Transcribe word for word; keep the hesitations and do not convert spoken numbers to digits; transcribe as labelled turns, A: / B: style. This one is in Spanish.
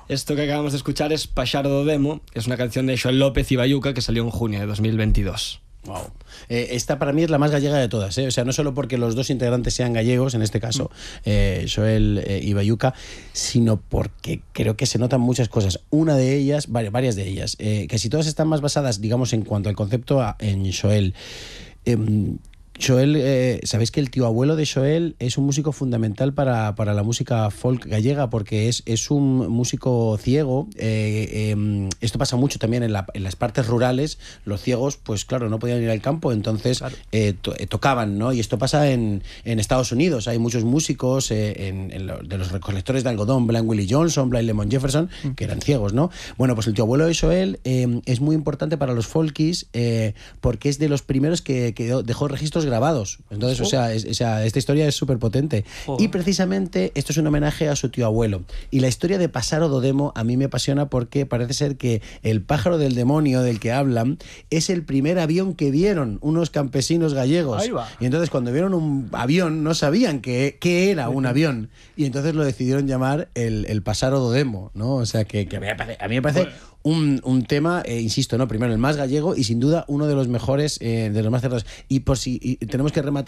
A: Esto que acabamos de escuchar es Paxaro do Demo, que es una canción de Xoel López y Bayuca que salió en junio de dos mil veintidós.
B: Wow. Eh, esta para mí es la más gallega de todas, ¿eh? O sea, no solo porque los dos integrantes sean gallegos, en este caso, eh, Xoel eh, y Bayuca, sino porque creo que se notan muchas cosas. Una de ellas, varias, varias de ellas, eh, casi todas están más basadas, digamos, en cuanto al concepto a, en Xoel. Eh, Xoel, eh, sabéis que el tío abuelo de Xoel es un músico fundamental para, para la música folk gallega, porque es, es un músico ciego. Eh, eh, esto pasa mucho también en, la, en las partes rurales. Los ciegos, pues claro, no podían ir al campo, entonces claro. eh, to, eh, tocaban, ¿no? Y esto pasa en, en Estados Unidos. Hay muchos músicos eh, en, en lo, de los recolectores de algodón, Blind Willie Johnson, Blind Lemon Jefferson, mm. que eran ciegos, ¿no? Bueno, pues el tío abuelo de Xoel eh, es muy importante para los folkies eh, porque es de los primeros que, que dejó registros grabados. Entonces, oh. o, sea, es, o sea, esta historia es súper potente. Oh. Y precisamente esto es un homenaje a su tío abuelo. Y la historia de Paxaro do Demo a mí me apasiona porque parece ser que el pájaro del demonio del que hablan es el primer avión que vieron unos campesinos gallegos.
C: Ahí va.
B: Y entonces cuando vieron un avión no sabían qué, qué era un avión. Y entonces lo decidieron llamar el, el Paxaro do Demo, ¿no? O sea, que, que a mí me parece... A mí me parece bueno. Un, un tema, eh, insisto, no primero el más gallego y sin duda uno de los mejores, eh, de los más cerrados. Y por si y tenemos que rematar